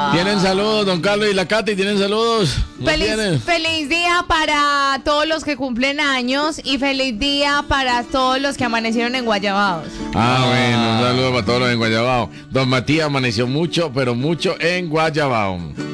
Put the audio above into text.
¿Tienen saludos, don Carlos y la Katy? ¿Tienen saludos? Feliz día para todos los que cumplen años y feliz día para todos los que amanecieron en Guayabados. Bueno, un saludo para todos los en Guayabao. Don Matías amaneció mucho, pero mucho en Guayabao.